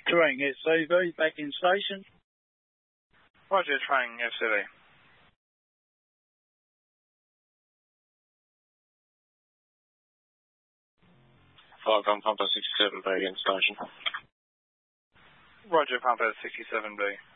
Trang FCV, back in station. Roger, Trang FCV. Falcon Pumper 67B in station. Roger, Pumper 67B.